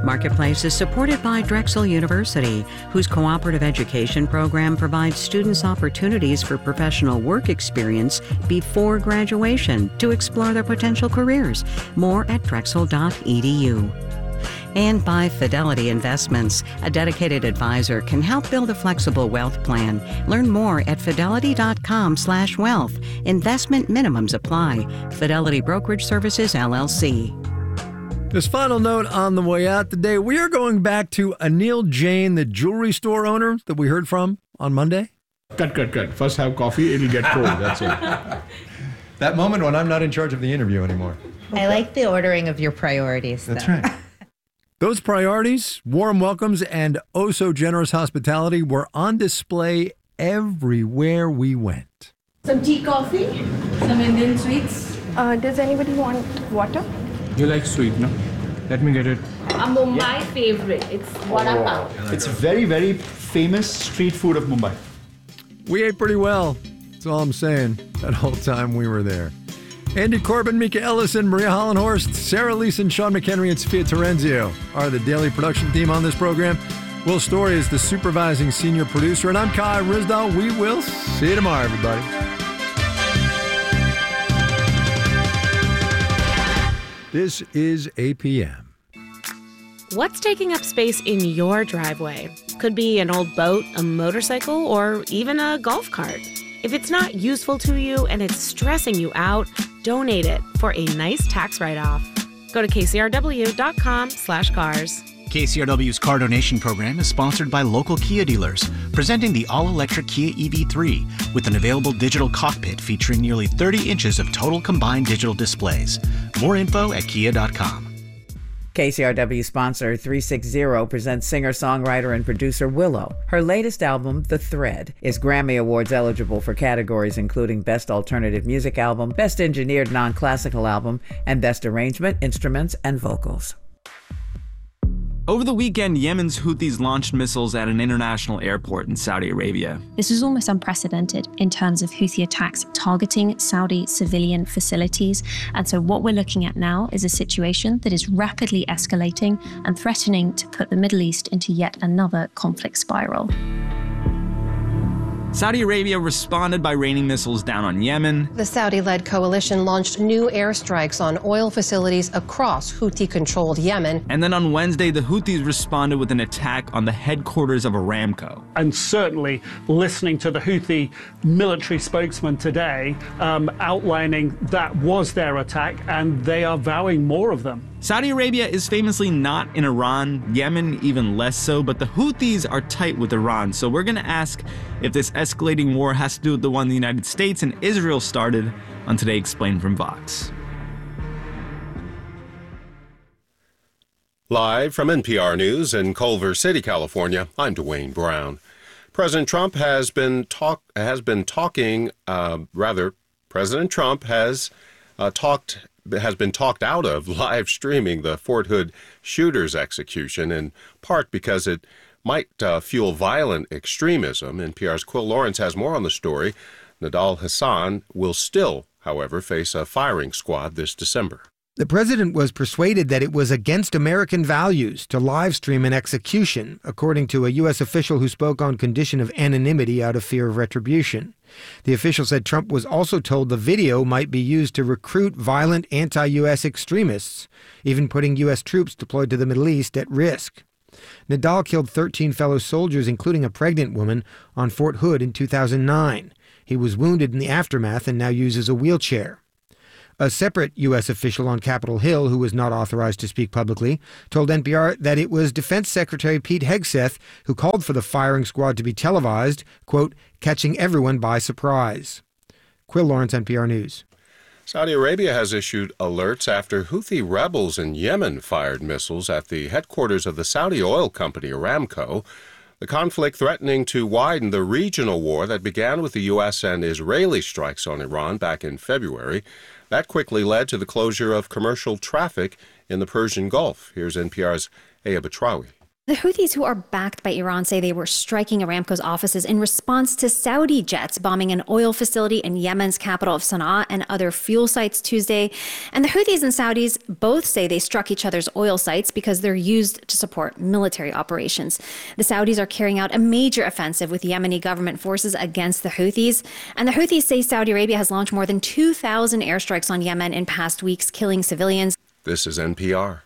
Marketplace is supported by Drexel University, whose cooperative education program provides students opportunities for professional work experience before graduation to explore their potential careers. More at drexel.edu. And by Fidelity Investments. A dedicated advisor can help build a flexible wealth plan. Learn more at fidelity.com/wealth. Investment minimums apply. Fidelity Brokerage Services, LLC. This final note on the way out today, we are going back to Anil Jain, the jewelry store owner that we heard from on Monday. Cut. First have coffee, it'll get cold, that's it. That moment when I'm not in charge of the interview anymore. I like the ordering of your priorities, though. That's right. Those priorities, warm welcomes, and oh-so-generous hospitality were on display everywhere we went. Some tea, coffee, some Indian sweets. Does anybody want water? You like sweet, no? Let me get it. A Mumbai favorite. It's vada pav. It's very, very famous street food of Mumbai. We ate pretty well. That's all I'm saying. That whole time we were there. Andy Corbin, Mika Ellison, Maria Hollenhorst, Sarah Leeson, Sean McHenry, and Sophia Terenzio are the daily production team on this program. Will Story is the supervising senior producer, and I'm Kai Ryssdal. We will see you tomorrow, everybody. This is APM. What's taking up space in your driveway? Could be an old boat, a motorcycle, or even a golf cart. If it's not useful to you and it's stressing you out, donate it for a nice tax write-off. Go to kcrw.com/cars. KCRW's car donation program is sponsored by local Kia dealers, presenting the all-electric Kia EV3 with an available digital cockpit featuring nearly 30 inches of total combined digital displays. More info at kia.com. KCRW sponsor 360 presents singer-songwriter and producer Willow. Her latest album, The Thread, is Grammy Awards eligible for categories including Best Alternative Music Album, Best Engineered Non-Classical Album, and Best Arrangement, Instruments, and Vocals. Over the weekend, Yemen's Houthis launched missiles at an international airport in Saudi Arabia. This was almost unprecedented in terms of Houthi attacks targeting Saudi civilian facilities. And so what we're looking at now is a situation that is rapidly escalating and threatening to put the Middle East into yet another conflict spiral. Saudi Arabia responded by raining missiles down on Yemen. The Saudi-led coalition launched new airstrikes on oil facilities across Houthi-controlled Yemen. And then on Wednesday, the Houthis responded with an attack on the headquarters of Aramco. And certainly listening to the Houthi military spokesman today outlining that was their attack, and they are vowing more of them. Saudi Arabia is famously not in Iran, Yemen even less so, but the Houthis are tight with Iran. So we're going to ask if this escalating war has to do with the one the United States and Israel started on Today Explained from Vox. Live from NPR News in Culver City, California, I'm Dwayne Brown. President Trump has been talked out of live streaming the Fort Hood shooter's execution, in part because it might fuel violent extremism. NPR's Quill Lawrence has more on the story. Nadal Hassan will still, however, face a firing squad this December. The president was persuaded that it was against American values to live stream an execution, according to a U.S. official who spoke on condition of anonymity out of fear of retribution. The official said Trump was also told the video might be used to recruit violent anti-U.S. extremists, even putting U.S. troops deployed to the Middle East at risk. Nadal killed 13 fellow soldiers, including a pregnant woman, on Fort Hood in 2009. He was wounded in the aftermath and now uses a wheelchair. A separate U.S. official on Capitol Hill, who was not authorized to speak publicly, told NPR that it was Defense Secretary Pete Hegseth who called for the firing squad to be televised, quote, catching everyone by surprise. Quill Lawrence, NPR News. Saudi Arabia has issued alerts after Houthi rebels in Yemen fired missiles at the headquarters of the Saudi oil company Aramco. The conflict threatening to widen the regional war that began with the U.S. and Israeli strikes on Iran back in February. That quickly led to the closure of commercial traffic in the Persian Gulf. Here's NPR's Aya Batrawi. The Houthis, who are backed by Iran, say they were striking Aramco's offices in response to Saudi jets bombing an oil facility in Yemen's capital of Sana'a and other fuel sites Tuesday. And the Houthis and Saudis both say they struck each other's oil sites because they're used to support military operations. The Saudis are carrying out a major offensive with Yemeni government forces against the Houthis. And the Houthis say Saudi Arabia has launched more than 2,000 airstrikes on Yemen in past weeks, killing civilians. This is NPR.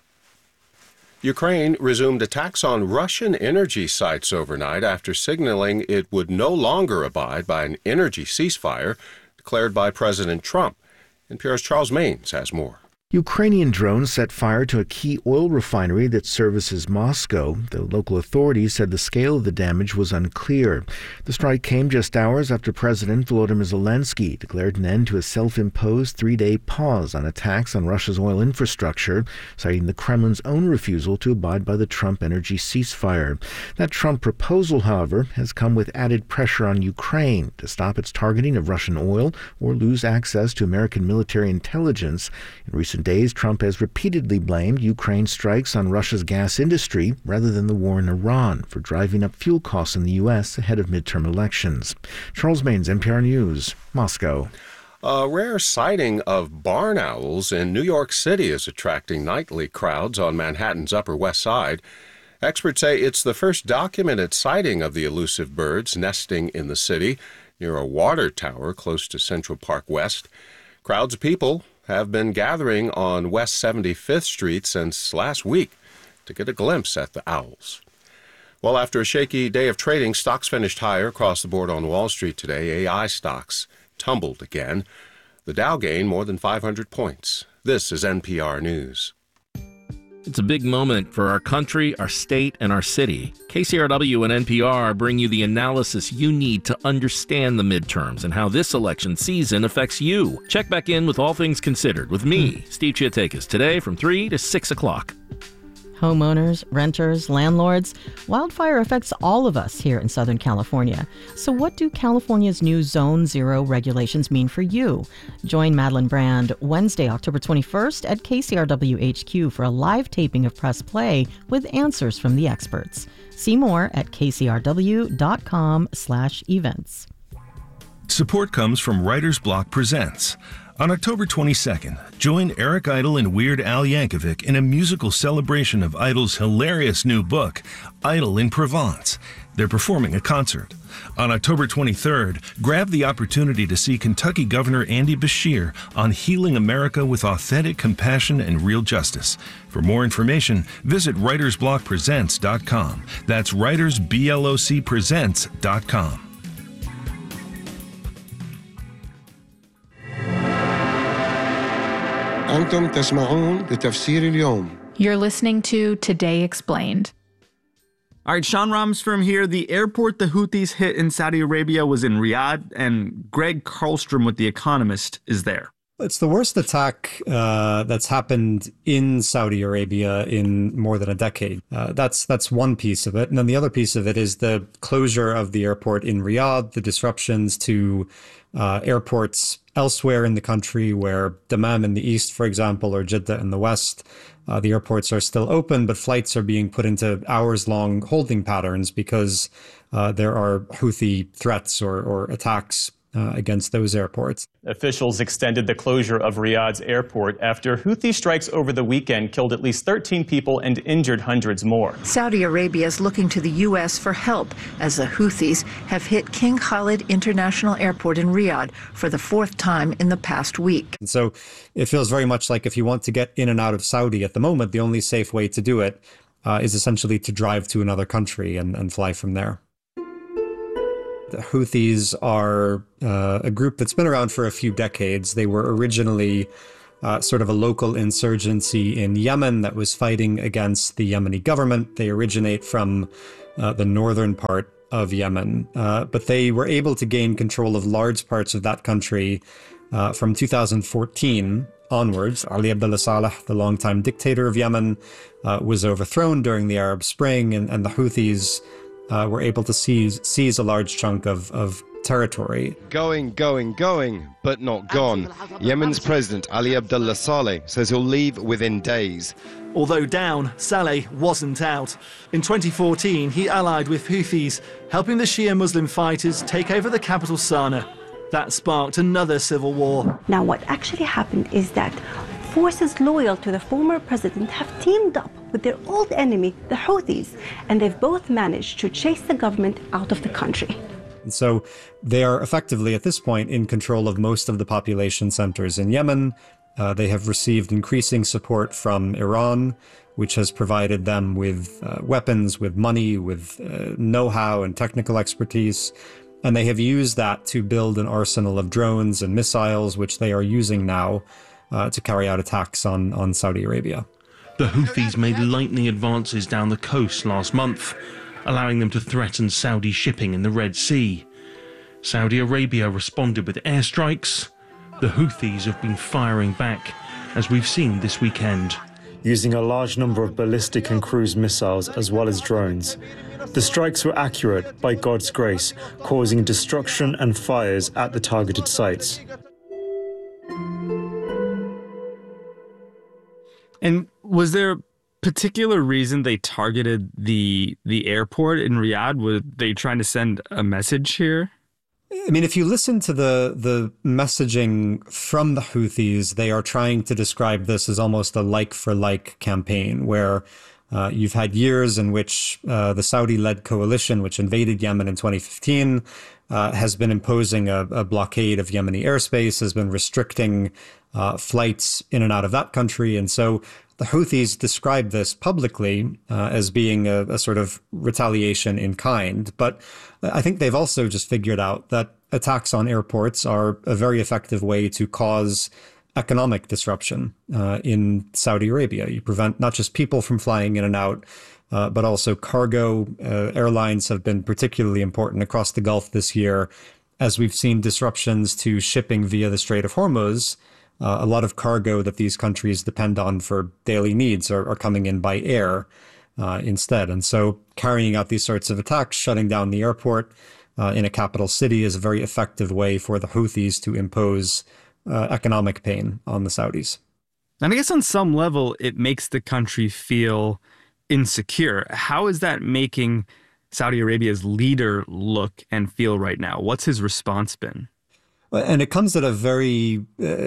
Ukraine resumed attacks on Russian energy sites overnight after signaling it would no longer abide by an energy ceasefire declared by President Trump. NPR's Charles Maynes has more. Ukrainian drones set fire to a key oil refinery that services Moscow. The local authorities said the scale of the damage was unclear. The strike came just hours after President Volodymyr Zelensky declared an end to a self-imposed three-day pause on attacks on Russia's oil infrastructure, citing the Kremlin's own refusal to abide by the Trump energy ceasefire. That Trump proposal, however, has come with added pressure on Ukraine to stop its targeting of Russian oil or lose access to American military intelligence. In recent days, Trump has repeatedly blamed Ukraine's strikes on Russia's gas industry rather than the war in Iran for driving up fuel costs in the U.S. ahead of midterm elections. Charles Maynes, NPR News, Moscow. A rare sighting of barn owls in New York City is attracting nightly crowds on Manhattan's Upper West Side. Experts say it's the first documented sighting of the elusive birds nesting in the city near a water tower close to Central Park West. Crowds of people have been gathering on West 75th Street since last week to get a glimpse at the owls. Well, after a shaky day of trading, stocks finished higher across the board on Wall Street today. AI stocks tumbled again. The Dow gained more than 500 points. This is NPR News. It's a big moment for our country, our state, and our city. KCRW and NPR bring you the analysis you need to understand the midterms and how this election season affects you. Check back in with All Things Considered with me, Steve Chiatakis, today from 3 to 6 o'clock. Homeowners, renters, landlords, wildfire affects all of us here in Southern California. So what do California's new Zone Zero regulations mean for you? Join Madeline Brand Wednesday, October 21st at KCRW HQ for a live taping of Press Play with answers from the experts. See more at kcrw.com/events. Support comes from Writer's Block Presents. On October 22nd, join Eric Idle and Weird Al Yankovic in a musical celebration of Idle's hilarious new book, Idle in Provence. They're performing a concert. On October 23rd, grab the opportunity to see Kentucky Governor Andy Beshear on healing America with authentic compassion and real justice. For more information, visit writersblockpresents.com. That's writersblocpresents.com. أنتم تسمعون لتفسير اليوم. You're listening to Today Explained. All right, Sean Ramsfrom here. The airport the Houthis hit in Saudi Arabia was in Riyadh, and Greg Karlstrom with The Economist is there. It's the worst attack that's happened in Saudi Arabia in more than a decade. That's one piece of it. And then the other piece of it is the closure of the airport in Riyadh, the disruptions to airports elsewhere in the country, where Dammam in the east, for example, or Jeddah in the west, the airports are still open, but flights are being put into hours-long holding patterns because there are Houthi threats or attacks against those airports. Officials extended the closure of Riyadh's airport after Houthi strikes over the weekend killed at least 13 people and injured hundreds more. Saudi Arabia is looking to the U.S. for help as the Houthis have hit King Khalid International Airport in Riyadh for the fourth time in the past week. And so it feels very much like if you want to get in and out of Saudi at the moment, the only safe way to do it is essentially to drive to another country and fly from there. The Houthis are a group that's been around for a few decades. They were originally sort of a local insurgency in Yemen that was fighting against the Yemeni government. They originate from the northern part of Yemen, but they were able to gain control of large parts of that country from 2014 onwards. Ali Abdullah Saleh, the longtime dictator of Yemen, was overthrown during the Arab Spring, and the Houthis were able to seize a large chunk of territory. Going, but not gone. Yemen's President Ali Abdullah Saleh says he'll leave within days. Although down, Saleh wasn't out. In 2014, he allied with Houthis, helping the Shia Muslim fighters take over the capital Sana'a. That sparked another civil war. Now, what actually happened is that forces loyal to the former president have teamed up with their old enemy, the Houthis, and they've both managed to chase the government out of the country. And so they are effectively, at this point, in control of most of the population centers in Yemen. They have received increasing support from Iran, which has provided them with weapons, with money, with know-how and technical expertise. And they have used that to build an arsenal of drones and missiles, which they are using now to carry out attacks on Saudi Arabia. The Houthis made lightning advances down the coast last month, allowing them to threaten Saudi shipping in the Red Sea. Saudi Arabia responded with airstrikes. The Houthis have been firing back, as we've seen this weekend. Using a large number of ballistic and cruise missiles as well as drones. The strikes were accurate, by God's grace, causing destruction and fires at the targeted sites. And was there a particular reason they targeted the airport in Riyadh? Were they trying to send a message here? I mean, if you listen to the messaging from the Houthis, they are trying to describe this as almost a like-for-like campaign, where you've had years in which the Saudi-led coalition, which invaded Yemen in 2015, has been imposing a blockade of Yemeni airspace, has been restricting flights in and out of that country. And so the Houthis describe this publicly as being a sort of retaliation in kind. But I think they've also just figured out that attacks on airports are a very effective way to cause economic disruption in Saudi Arabia. You prevent not just people from flying in and out, but also cargo. Airlines have been particularly important across the Gulf this year, as we've seen disruptions to shipping via the Strait of Hormuz. A lot of cargo that these countries depend on for daily needs are coming in by air instead. And so carrying out these sorts of attacks, shutting down the airport in a capital city, is a very effective way for the Houthis to impose economic pain on the Saudis. And I guess on some level, it makes the country feel insecure. How is that making Saudi Arabia's leader look and feel right now? What's his response been? And it comes at a very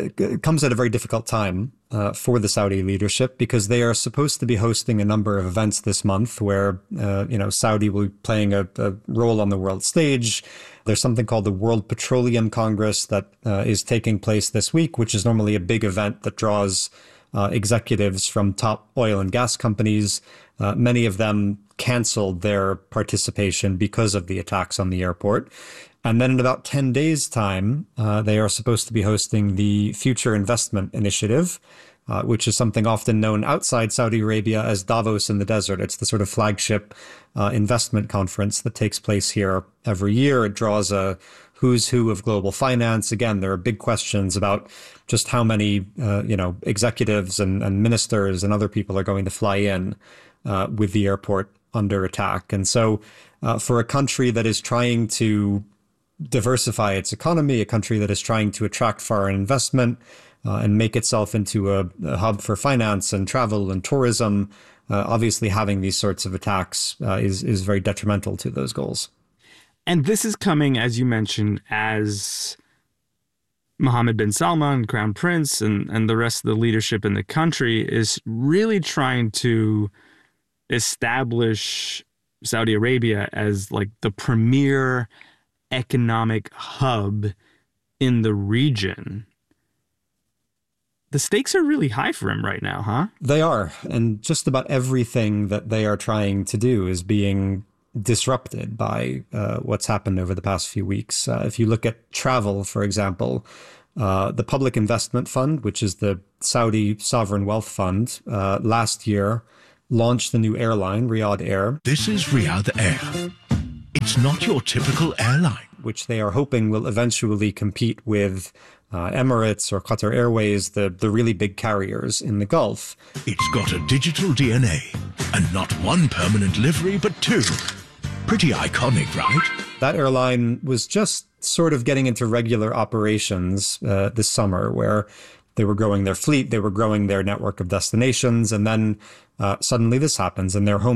difficult time for the Saudi leadership, because they are supposed to be hosting a number of events this month where Saudi will be playing a role on the world stage. There's something called the World Petroleum Congress that is taking place this week, which is normally a big event that draws executives from top oil and gas companies. Many of them canceled their participation because of the attacks on the airport. And then in about 10 days' time, they are supposed to be hosting the Future Investment Initiative, which is something often known outside Saudi Arabia as Davos in the Desert. It's the sort of flagship investment conference that takes place here every year. It draws a who's who of global finance. Again, there are big questions about just how many executives and ministers and other people are going to fly in with the airport under attack. And so for a country that is trying to diversify its economy, a country that is trying to attract foreign investment and make itself into a hub for finance and travel and tourism, obviously having these sorts of attacks is very detrimental to those goals. And this is coming, as you mentioned, as Mohammed bin Salman, Crown Prince, and the rest of the leadership in the country is really trying to establish Saudi Arabia as like the premier economic hub in the region. The stakes are really high for him right now, huh? They are. And just about everything that they are trying to do is being disrupted by what's happened over the past few weeks. If you look at travel, for example, the Public Investment Fund, which is the Saudi sovereign wealth fund, last year launched the new airline, Riyadh Air. This is Riyadh Air. It's not your typical airline. Which they are hoping will eventually compete with Emirates or Qatar Airways, the really big carriers in the Gulf. It's got a digital DNA, and not one permanent livery, but two. Pretty iconic, right? That airline was just sort of getting into regular operations this summer, where they were growing their fleet, they were growing their network of destinations, and then suddenly this happens, and their home